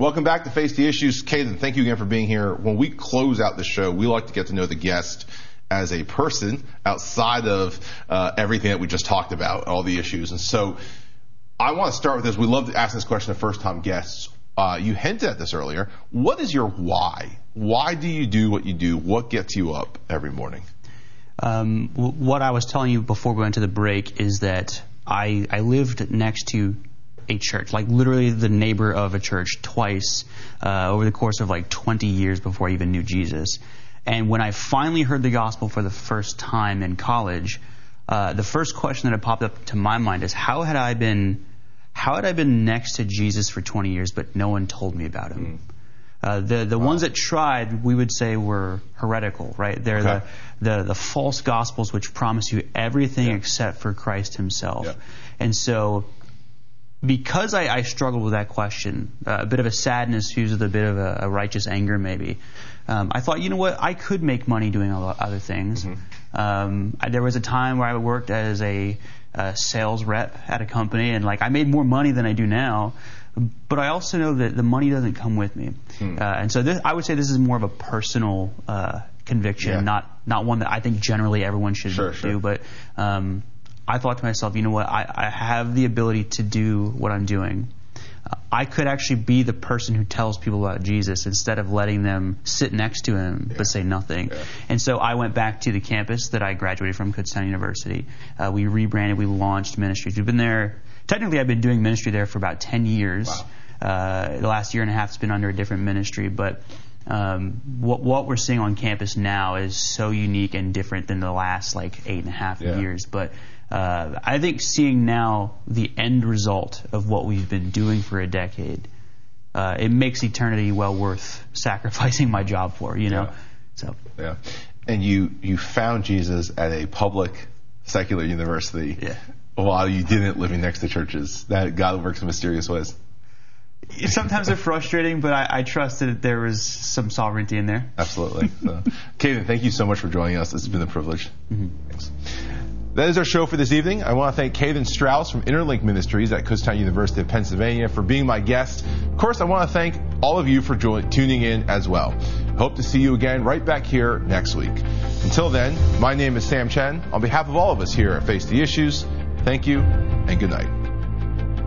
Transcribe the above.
Welcome back to Face the Issues. Caden, thank you again for being here. When we close out the show, we like to get to know the guest as a person outside of everything that we just talked about, all the issues. And so I want to start with this. We love to ask this question to first-time guests. You hinted at this earlier. What is your why? Why do you do what you do? What gets you up every morning? What I was telling you before we went to the break is that I lived next to a church, like literally the neighbor of a church twice over the course of like 20 years before I even knew Jesus. And when I finally heard the gospel for the first time in college, the first question that had popped up to my mind is how had I been next to Jesus for 20 years but no one told me about him? The ones that tried, we would say, were heretical, right? They're the false gospels which promise you everything except for Christ himself. Yeah. And so because I struggled with that question, a bit of a sadness fused with a bit of a righteous anger maybe, I thought, you know what, I could make money doing other things. Mm-hmm. There was a time where I worked as a sales rep at a company, and like I made more money than I do now, but I also know that the money doesn't come with me. And so I would say this is more of a personal conviction, not one that I think generally everyone should do, but I thought to myself, you know what, I have the ability to do what I'm doing. I could actually be the person who tells people about Jesus instead of letting them sit next to him but say nothing. Yeah. And so I went back to the campus that I graduated from, Kutztown University. We rebranded, we launched ministries. We've been there, technically I've been doing ministry there for about 10 years. Wow. The last year and a half has been under a different ministry, but what we're seeing on campus now is so unique and different than the last like 8.5 years. But I think seeing now the end result of what we've been doing for a decade, it makes eternity well worth sacrificing my job for, you know. So and you found Jesus at a public secular university while you didn't, living next to churches. That God works in mysterious ways. Sometimes they're frustrating, but I trust that there was some sovereignty in there. Absolutely. So, Caden, thank you so much for joining us. It's been a privilege. Mm-hmm. Thanks. That is our show for this evening. I want to thank Caden Strauss from Interlink Ministries at Kutztown University of Pennsylvania for being my guest. Of course, I want to thank all of you for tuning in as well. Hope to see you again right back here next week. Until then, my name is Sam Chen. On behalf of all of us here at Face the Issues, thank you and good night.